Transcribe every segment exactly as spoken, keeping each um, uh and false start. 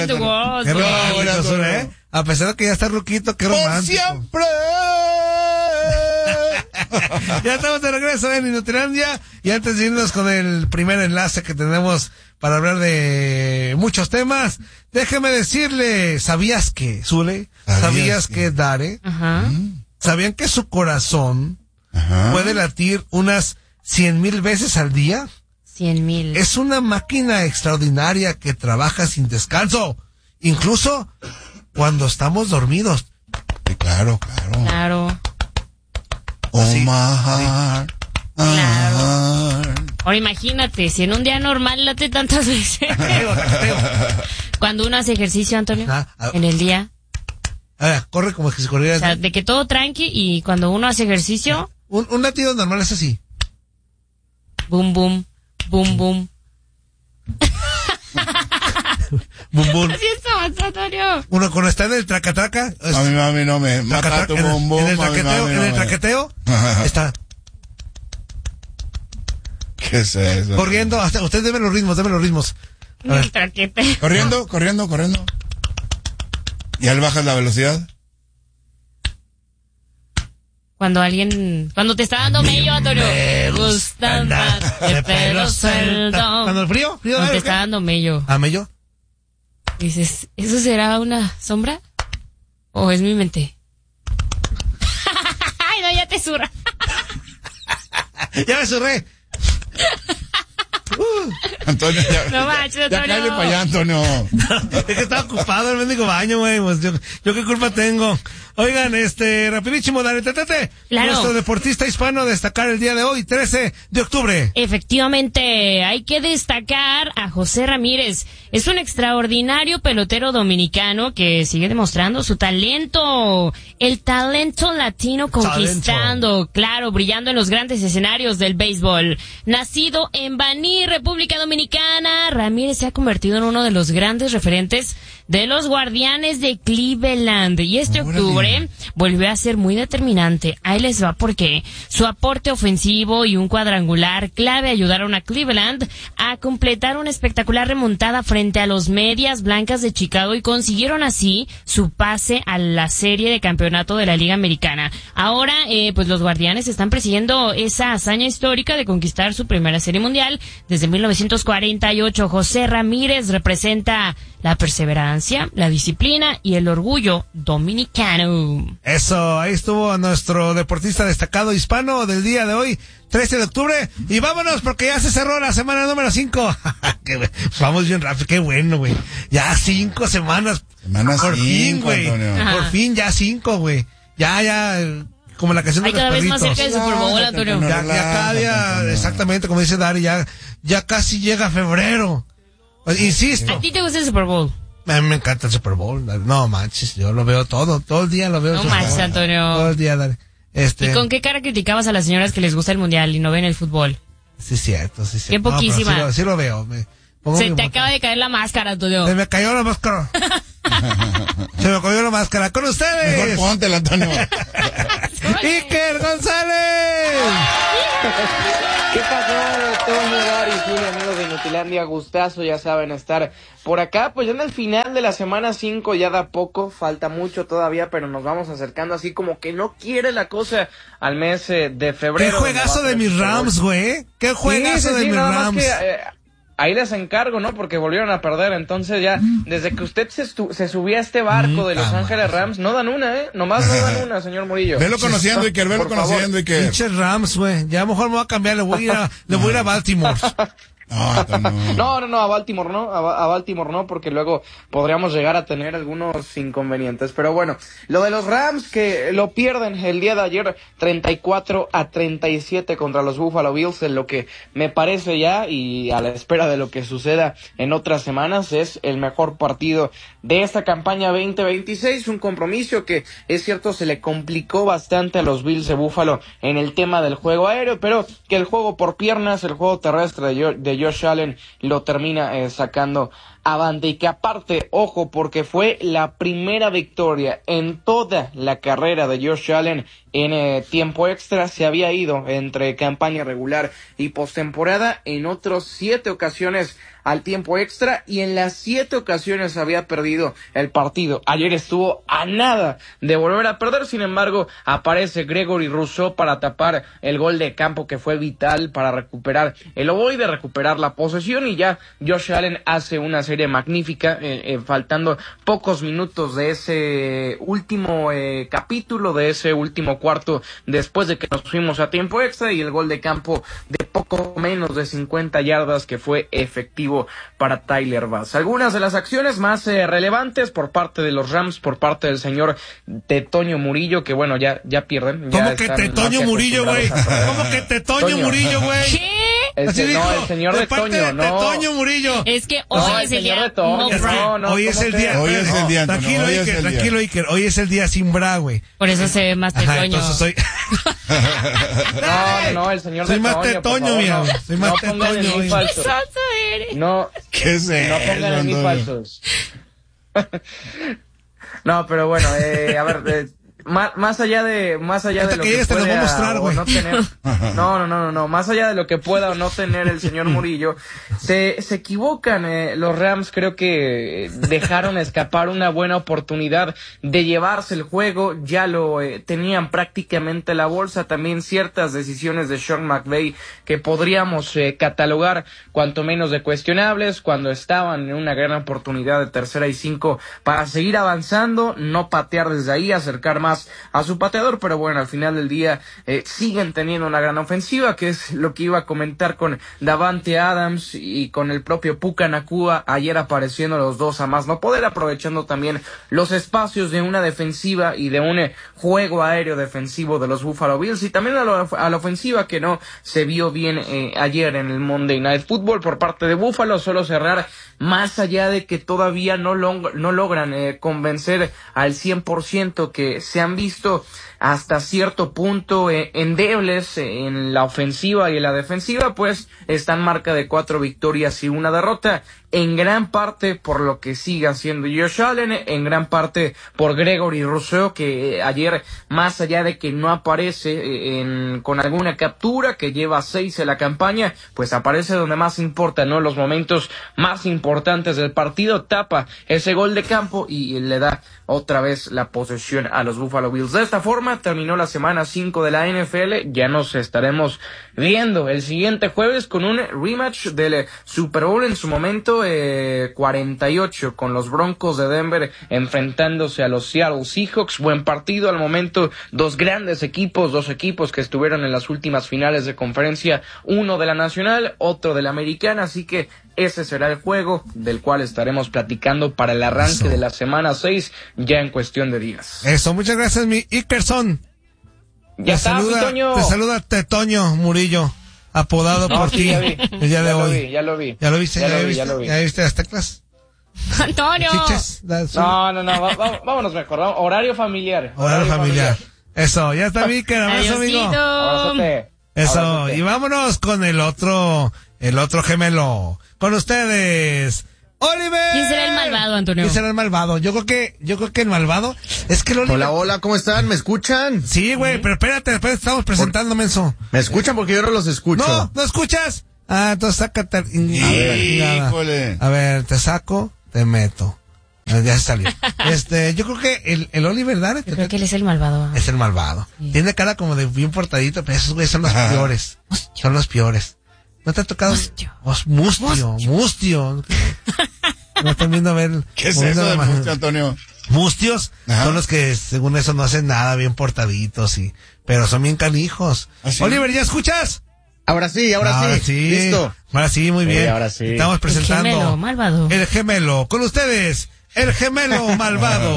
tu voz. Qué romántico, ¿eh? A pesar de que ya está ruquito, qué romántico. ¡Por siempre! Ya estamos de regreso en Inutilandia. Y antes de irnos con el primer enlace que tenemos para hablar de muchos temas, déjeme decirle, ¿sabías que, Zule? ¿Sabías, ¿Sabías que, que Dare? Ajá. ¿Sabían que su corazón Ajá. puede latir unas cien mil veces al día? Cien mil. Es una máquina extraordinaria que trabaja sin descanso, incluso cuando estamos dormidos. Sí, claro, claro. Claro. Omar. Sí. Claro. Ahora imagínate, si en un día normal late tantas veces. Cuando uno hace ejercicio, Antonio, ah, ah, en el día. Ah, corre como que se corriera. O sea, de que todo tranqui y cuando uno hace ejercicio. Un, un latido normal es así. Boom, boom, boom, boom. Bum, bum. Así estamos, Antonio. Uno cuando está en el tracatraca. Es, a mí, a mí no me mata tu bum, bum, en el traqueteo, mami, en el no traqueteo está. ¿Qué es eso? Corriendo, hasta ustedes deben los ritmos, deben los ritmos. El traqueteo. Corriendo, corriendo, corriendo. ¿Y al bajas la velocidad? Cuando alguien, cuando te está dando mello, Antonio. Me gusta más de pelo suelto. Cuando el frío, frío cuando te está dando mello. ¿A mello? Dices, ¿eso será una sombra? ¿O es mi mente? Ay, no, ya te zurra. Ya me zurré. Uh, Antonio, ya, no manches, ya, Antonio. Ya cállate para allá, Antonio. Es que estaba ocupado el mendigo baño, güey. Pues yo, yo qué culpa tengo. Oigan, este, rapidísimo, dale, tete. Claro. Nuestro deportista hispano a destacar el día de hoy, trece de octubre. Efectivamente, hay que destacar a José Ramírez. Es un extraordinario pelotero dominicano que sigue demostrando su talento. El talento latino conquistando, talento. Claro, brillando en los grandes escenarios del béisbol. Nacido en Baní, República Dominicana, Ramírez se ha convertido en uno de los grandes referentes de los Guardianes de Cleveland. Y este Órale. octubre volvió a ser muy determinante. Ahí les va porque su aporte ofensivo y un cuadrangular clave ayudaron a Cleveland a completar una espectacular remontada frente a los Medias Blancas de Chicago y consiguieron así su pase a la serie de campeonato de la Liga Americana. Ahora, eh, pues los Guardianes están persiguiendo esa hazaña histórica de conquistar su primera serie mundial desde mil novecientos cuarenta y ocho. José Ramírez representa la perseverancia, la disciplina y el orgullo dominicano. Eso, ahí estuvo nuestro deportista destacado hispano del día de hoy, trece de octubre. Y vámonos porque ya se cerró la semana número cinco. Vamos bien rápido, qué bueno, güey. Ya cinco semanas. Semana Por cinco, fin, güey. Antonio. Por fin ya cinco, güey. Ya, ya, como la canción de los perritos. Hay cada vez más cerca del Super Bowl, Antonio. Ya, ya cada día, exactamente como dice Dari, ya, ya casi llega febrero. Insisto. ¿A ti te gusta el Super Bowl? A mí me encanta el Super Bowl. No manches, yo lo veo todo. Todo el día lo veo. No manches, Antonio. Todo el día, dale. Este... ¿Y con qué cara criticabas a las señoras que les gusta el mundial y no ven el fútbol? Sí, cierto, sí, cierto. Qué poquísima. No, sí, lo, sí lo veo. Me Se te botón. acaba de caer la máscara, Antonio. Se me cayó la máscara. Se me cayó la máscara. Con ustedes. Mejor póntela, Antonio. Iker González. ¿Qué pasó, Toño, Dari, Julio, amigos de Inutilandia? Gustazo, ya saben, estar por acá. Pues ya en el final de la semana cinco, ya da poco, falta mucho todavía, pero nos vamos acercando así como que no quiere la cosa al mes eh, de febrero. Qué juegazo de mis Rams, güey. Qué juegazo sí, sí, de sí, mis nada Rams. Más que, eh, ahí les encargo, ¿no? Porque volvieron a perder. Entonces ya, desde que usted se, se subía a este barco de Los Ángeles Rams, no dan una, ¿eh? Nomás no dan una, señor Murillo. Velo conociendo, Iker, velo conociendo, Iker. Pinches Rams, güey. Ya mejor me voy a cambiar, le voy a ir a, le voy a, ir a Baltimore. No, no, no, no, no, a Baltimore no, a, a Baltimore no, porque luego podríamos llegar a tener algunos inconvenientes. Pero bueno, lo de los Rams que lo pierden el día de ayer, treinta y cuatro a treinta y siete contra los Buffalo Bills, en lo que me parece ya, y a la espera de lo que suceda en otras semanas, es el mejor partido de esta campaña veinte veintiséis, un compromiso que, es cierto, se le complicó bastante a los Bills de Buffalo en el tema del juego aéreo, pero que el juego por piernas, el juego terrestre de, de Josh Allen lo termina eh, sacando avante, y que aparte, ojo, porque fue la primera victoria en toda la carrera de Josh Allen en eh, tiempo extra, se había ido entre campaña regular y postemporada en otros siete ocasiones al tiempo extra, y en las siete ocasiones había perdido el partido. Ayer estuvo a nada de volver a perder, sin embargo aparece Gregory Rousseau para tapar el gol de campo que fue vital para recuperar el ovoide, recuperar la posesión, y ya Josh Allen hace una serie magnífica, eh, eh, faltando pocos minutos de ese último eh, capítulo, de ese último cuarto después de que nos fuimos a tiempo extra, y el gol de campo de poco menos de cincuenta yardas que fue efectivo para Tyler Bass. Algunas de las acciones más eh, relevantes por parte de los Rams, por parte del señor Tetoño Murillo, que bueno, ya ya pierden. Ya ¿Cómo que Tetoño Murillo, güey? ¿Cómo que Tetoño Murillo, güey? ¿Qué? El, Así no, dijo, el señor de de parte Toño, de no. Tetoño Murillo. Es que hoy No, el es el señor día de Toño, no Es que bra. no, no, hoy es ¿cómo el que? día. Hoy es el día, Antonio, Tranquilo, hoy es Iker, el día. tranquilo, Iker. Hoy es el día sin bra, güey. Por eso se ve más Ajá, tetoño. entonces soy. No, no, el señor Soy de más Toño, por tetoño, favor, mira, no. soy más No pongan en tetoño mí hoy. falsos. ¡Qué sonso eres! No, ¿Qué es no eso, pongan en mí Antonio? falsos. No, pero bueno, eh, a ver, eh, más, más allá de, más allá Ahorita de lo que que llegues te lo voy a pueda mostrar, o güey. no tener, no, no, no, no, no, más allá de lo que pueda o no tener el señor Murillo, se, se equivocan, eh, los Rams creo que dejaron escapar una buena oportunidad de llevarse el juego, ya lo eh, tenían prácticamente la bolsa, también ciertas decisiones de Sean McVay que podríamos eh, catalogar cuanto menos de cuestionables, cuando estaban en una gran oportunidad de tercera y cinco para seguir avanzando, no patear desde ahí, acercar más a su pateador, pero bueno, al final del día eh, siguen teniendo una gran ofensiva, que es lo que iba a comentar con Davante Adams y con el propio Puka Nacua, ayer apareciendo los dos a más no poder, aprovechando también los espacios de una defensiva y de un eh, juego aéreo defensivo de los Buffalo Bills, y también a, lo, a la ofensiva que no se vio bien eh, ayer en el Monday Night Football por parte de Buffalo. Solo cerrar, más allá de que todavía no, long, no logran eh, convencer al cien por ciento, que se han visto hasta cierto punto eh, endebles eh, en la ofensiva y en la defensiva, pues están marca de cuatro victorias y una derrota, en gran parte por lo que sigue haciendo Josh Allen, en gran parte por Gregory Rousseau, que eh, ayer, más allá de que no aparece eh, en, con alguna captura, que lleva seis en la campaña, pues aparece donde más importa, ¿no? Los momentos más importantes del partido, tapa ese gol de campo y, y le da otra vez la posesión a los Buffalo Bills. De esta forma terminó la semana cinco de la N F L. Ya nos estaremos viendo el siguiente jueves con un rematch del Super Bowl, en su momento eh, cuarenta y ocho, con los Broncos de Denver enfrentándose a los Seattle Seahawks. Buen partido al momento, dos grandes equipos, dos equipos que estuvieron en las últimas finales de conferencia, uno de la Nacional, otro de la Americana, así que ese será el juego del cual estaremos platicando para el arranque Eso. de la semana seis, ya en cuestión de días. Eso, muchas gracias, mi Ikerson. Ya te está, saluda, Toño. Te saluda Tetoño Murillo, apodado no, por sí, ti ya vi. el día de ya hoy. Lo vi, ya lo vi. ¿Ya lo viste? Ya, ¿Ya, lo vi, viste? ya lo vi. ¿Ya viste las teclas? ¡Antonio! Chiches, no, no, no, va, va, vámonos mejor. Vamos. Horario familiar. Horario, Horario familiar. familiar. Eso, ya está, Iker. Abrazo, amigo. Abrázate. Eso, Abrázate. Y vámonos con el otro, el otro gemelo. Con ustedes, Oliver. ¿Quién será el malvado, Antonio? ¿Quién será el malvado? Yo creo que, yo creo que el malvado es que el Oliver... Hola, hola, ¿cómo están? ¿Me escuchan? Sí, güey, pero espérate, después estamos presentando, menso. ¿Me escuchan? Porque yo no los escucho. No, ¿no escuchas? Ah, entonces sácate. A ver, híjole. A ver, te saco, te meto. Ya se salió. Este, yo creo que el, el Oliver Dare. Yo creo que él es el malvado. Es el malvado. Sí. Tiene cara como de bien portadito, pero esos güeyes son los Ajá. peores. Mustio. Son los peores. ¿No te ha tocado? Mustio. Os, mustio, mustio. mustio. No están viendo a ver. ¿Qué es eso de mustio, Antonio? Mustios Ajá. son los que según eso no hacen nada, bien portaditos, y, pero son bien canijos. ¿Ah, sí? Oliver, ¿ya escuchas? Ahora sí, ahora, ahora sí. sí. Listo. Ahora sí, muy bien. Sí, ahora sí. Estamos presentando. El gemelo malvado. El gemelo. Con ustedes, el gemelo malvado.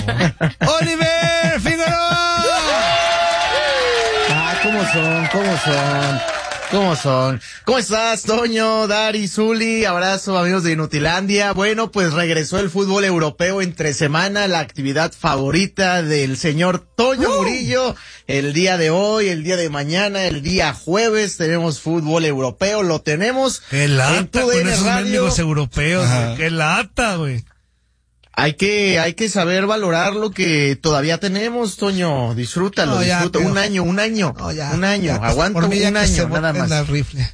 Oliver Figueroa. Ah, ¿cómo son? ¿Cómo son? ¿Cómo son? ¿Cómo estás, Toño, Dari, Zuli? Abrazo, amigos de Inutilandia. Bueno, pues regresó el fútbol europeo entre semana, la actividad favorita del señor Toño uh. Murillo. El día de hoy, el día de mañana, el día jueves tenemos fútbol europeo. Lo tenemos ¡Qué lata en tu con esos radio. mendigos europeos! Ajá. ¡Qué lata, güey! Hay que, hay que saber valorar lo que todavía tenemos, Toño. Disfrútalo, No, ya, disfruta. tío. Un año, un año, No, ya, un año. ya, Aguanta por mí ya un que año, se nada boten más. al rifle.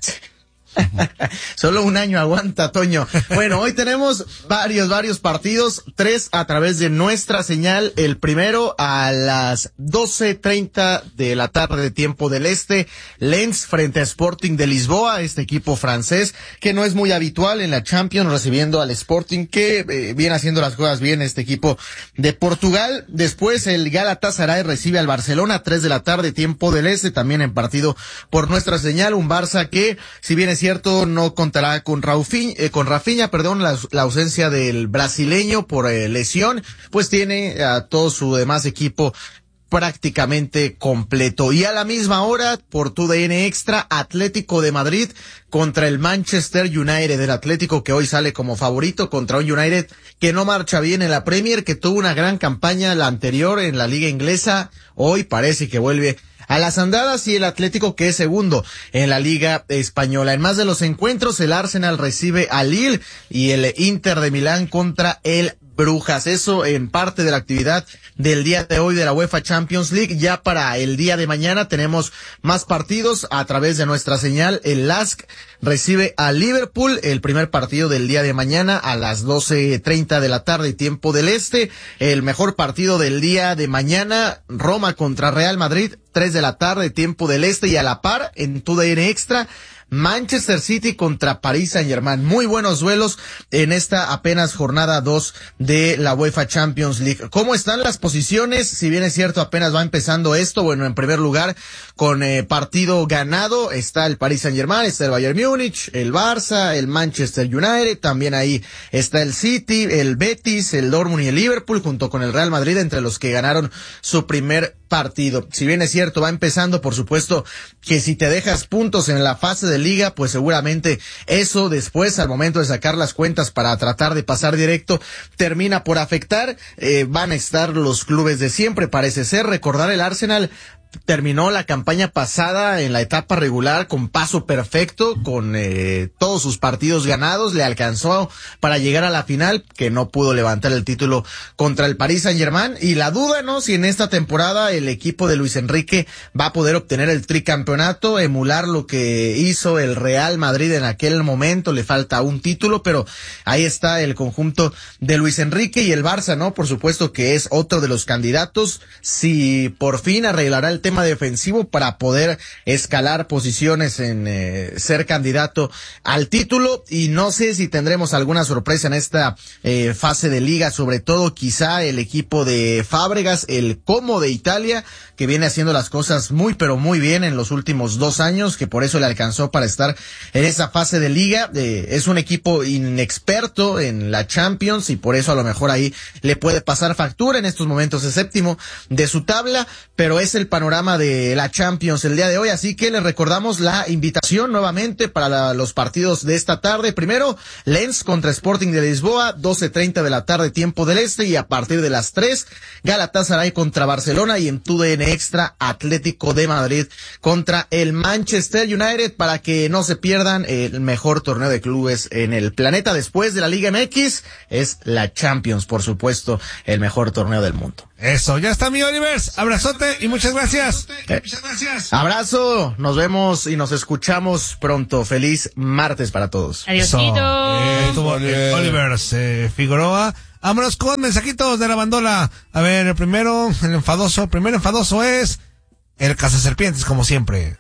Solo un año aguanta, Toño. Bueno, hoy tenemos varios, varios partidos, tres a través de nuestra señal. El primero a las doce treinta de la tarde de tiempo del este, Lens frente a Sporting de Lisboa, este equipo francés que no es muy habitual en la Champions, recibiendo al Sporting que eh, viene haciendo las cosas bien este equipo de Portugal. Después el Galatasaray recibe al Barcelona, tres de la tarde tiempo del este, también en partido por nuestra señal, un Barça que, si bien es cierto, no contará con Rafinha, eh, con Rafinha, perdón, la, la ausencia del brasileño por eh, lesión, pues tiene a todo su demás equipo prácticamente completo. Y a la misma hora, por tu D N Extra, Atlético de Madrid contra el Manchester United, el Atlético que hoy sale como favorito contra un United que no marcha bien en la Premier, que tuvo una gran campaña la anterior en la liga inglesa, hoy parece que vuelve a las andadas, y el Atlético que es segundo en la Liga Española. En más de los encuentros, el Arsenal recibe al Lille y el Inter de Milán contra el Brujas. Eso en parte de la actividad del día de hoy de la UEFA Champions League. Ya para el día de mañana tenemos más partidos a través de nuestra señal. El Lask recibe a Liverpool, el primer partido del día de mañana a las doce treinta de la tarde, tiempo del este. El mejor partido del día de mañana, Roma contra Real Madrid, tres de la tarde, tiempo del este, y a la par en tu D N Extra, Manchester City contra Paris Saint-Germain. Muy buenos duelos en esta apenas jornada dos de la UEFA Champions League. ¿Cómo están las posiciones? Si bien es cierto, apenas va empezando esto. Bueno, en primer lugar, con eh, partido ganado, está el Paris Saint-Germain, está el Bayern Múnich, el Barça, el Manchester United, también ahí está el City, el Betis, el Dortmund y el Liverpool, junto con el Real Madrid, entre los que ganaron su primer partido. Si bien es cierto, va empezando, por supuesto, que si te dejas puntos en la fase de liga, pues seguramente eso después, al momento de sacar las cuentas para tratar de pasar directo, termina por afectar. Eh, van a estar los clubes de siempre, parece ser. Recordar, el Arsenal terminó la campaña pasada en la etapa regular con paso perfecto, con eh, todos sus partidos ganados, le alcanzó para llegar a la final, que no pudo levantar el título contra el Paris Saint-Germain, y la duda, ¿no?, si en esta temporada el equipo de Luis Enrique va a poder obtener el tricampeonato, emular lo que hizo el Real Madrid en aquel momento. Le falta un título, pero ahí está el conjunto de Luis Enrique, y el Barça, ¿no?, por supuesto que es otro de los candidatos, si por fin arreglará el tema defensivo para poder escalar posiciones en eh, ser candidato al título. Y no sé si tendremos alguna sorpresa en esta eh, fase de liga, sobre todo quizá el equipo de Fábregas, el Como de Italia, que viene haciendo las cosas muy pero muy bien en los últimos dos años, que por eso le alcanzó para estar en esa fase de liga. Eh, es un equipo inexperto en la Champions y por eso a lo mejor ahí le puede pasar factura. En estos momentos es séptimo de su tabla, pero es el panorama de la Champions el día de hoy, así que les recordamos la invitación nuevamente para la, los partidos de esta tarde. Primero, Lens contra Sporting de Lisboa, doce treinta de la tarde, tiempo del este, y a partir de las tres, Galatasaray contra Barcelona, y en tu D N Extra, Atlético de Madrid contra el Manchester United, para que no se pierdan el mejor torneo de clubes en el planeta. Después de la Liga M X, es la Champions, por supuesto, el mejor torneo del mundo. Eso, ya está mi Olivers. Abrazote y muchas gracias. Eh, muchas gracias. Abrazo, nos vemos y nos escuchamos pronto. Feliz martes para todos. Adiósito. Eh, estuvo, eh, Olivers eh, Figueroa. Vámonos con mensajitos de la bandola. A ver, el primero, el enfadoso, el primer enfadoso es el cazaserpientes, como siempre.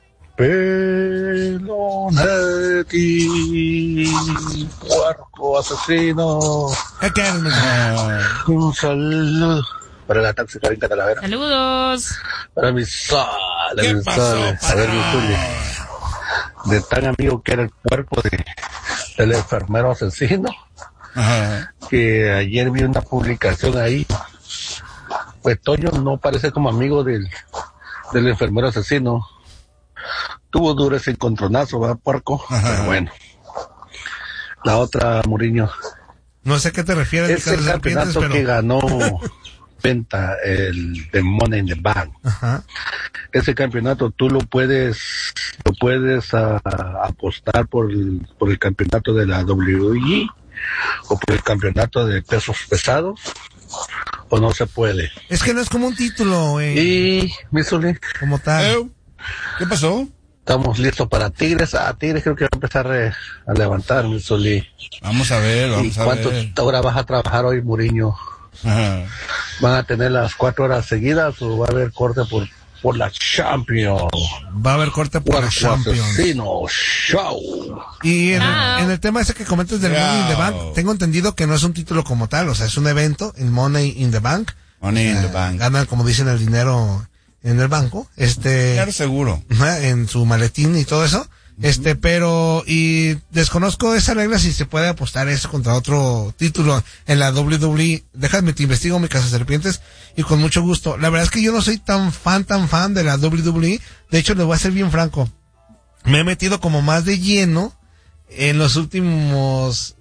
Pelonetti, puerco asesino. ¿Qué quieres, mensaje? Un saludo para la taxi Karin Catalavera. Saludos. Para mi sal, ¿Qué mi pasó, sal. A ver, mi Zuli. De tan amigo que era el cuerpo de, del enfermero asesino. Ajá. Que ayer vi una publicación ahí. Pues Toño no parece como amigo del, del enfermero asesino. Tuvo duro ese encontronazo, ¿verdad, puerco? Ajá. Pero bueno. La otra, Mourinho. No sé a qué te refieres, Ese cazaserpientes, campeonato pero... que ganó Penta, el de Money in the Bank. Ajá. Ese campeonato tú lo puedes, lo puedes a, a apostar por el, por el campeonato de la W W E o por el campeonato de pesos pesados, o no se puede. Es que no es como un título, güey. Y, Misuli, Como tal. Eh, ¿Qué pasó? estamos listos para Tigres. Ah, Tigres creo que va a empezar eh, a levantar, Misuli. Vamos a ver, ¿Y vamos a cuánto ver. hora vas a trabajar hoy, Muriño? Ajá. ¿Van a tener las cuatro horas seguidas o va a haber corte por, por la Champions? Va a haber corte por la Champions. Asesino Show. Y en, Ah. el, en el tema ese que comentas del Money in the Bank, Wow. tengo entendido que no es un título como tal, o sea, es un evento, el Money in the Bank. Money in the Eh, bank. Ganan, como dicen, el dinero en el banco, este, Claro, seguro. ajá, en su maletín y todo eso. Este, pero, y desconozco esa regla si se puede apostar eso contra otro título en la doble u doble u E. Déjame, te investigo mi casa serpientes y con mucho gusto. La verdad es que yo no soy tan fan, tan fan de la doble u doble u E. De hecho, le voy a ser bien franco. Me he metido como más de lleno en los últimos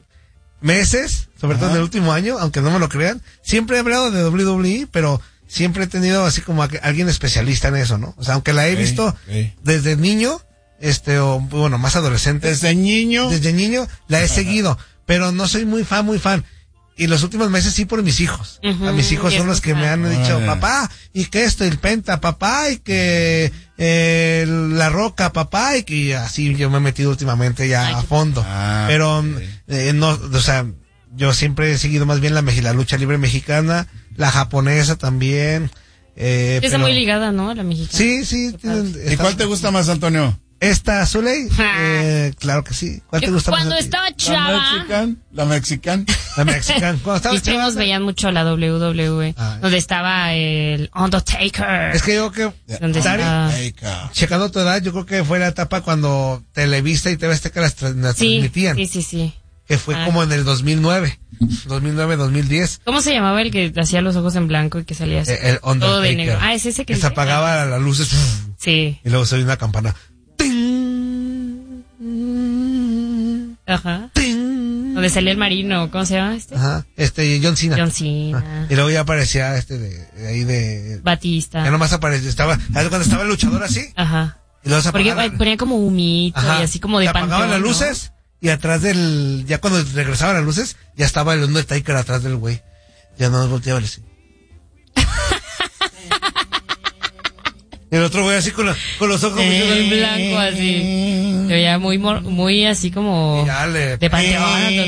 meses, sobre todo Ajá. en el último año, aunque no me lo crean. Siempre he hablado de doble u doble u E, pero siempre he tenido así como a- alguien especialista en eso, ¿no? O sea, aunque la he Ok, visto ok. desde niño, este, o bueno, más adolescente. Desde niño. Desde niño la he seguido, pero no soy muy fan, muy fan. Y los últimos meses sí por mis hijos. Ujú, A mis hijos y son es los que muy me han fan. dicho, Órale. papá, y que esto, el penta, papá, y que eh, la roca, papá, y que así yo me he metido últimamente ya Ay, a qué- fondo. Ah, pero ok. eh, no, o sea, yo siempre he seguido más bien la, meji- la lucha libre mexicana, la japonesa también. Eh, Está pero- muy ligada, ¿no? La mexicana. Sí, sí. Qué padre. tienen- ¿Y cuál te gusta más, Antonio? Esta, Zuley, eh, claro que sí. ¿Cuál te Yo gusta cuando más a ti? estaba ¿La chava, mexican? ¿La mexican? La mexicana. Cuando estabas mis primos chava, veían mucho la doble u doble u E, Ah. donde estaba el Undertaker. es que yo creo que, ¿Dónde Dari, está? Mexica. checando tu edad, yo creo que fue la etapa cuando Televisa y T V Azteca las, tra- las Sí, transmitían, sí, sí, sí. que fue Ah. como en el dos mil nueve, dos mil nueve, dos mil diez. ¿Cómo se llamaba el que hacía los ojos en blanco y que salía así? Eh, el Todo de Undertaker. negro. Ah, es ese que se apagaba las luces Sí. y luego se oía una campana. ¡Ting! Ajá. ¡Ting! Donde salía el marino. ¿Cómo se llama este? Ajá, este, John Cena. John Cena. Ah, y luego ya aparecía este de, de ahí de... Batista. Ya nomás aparecía, estaba, ¿sabes cuando estaba el luchador así? Ajá. Y luego se Porque apagaba- ponía como humito Ajá. y así como de Se apagaban panteón, las ¿no? luces y atrás del... Ya cuando regresaban las luces, ya estaba el Undertaker atrás del güey. Ya no nos volteaba así. Y el otro güey así con, la- con los ojos... En blanco así. Se veía muy, mor- muy así como Y ya le- de panteón.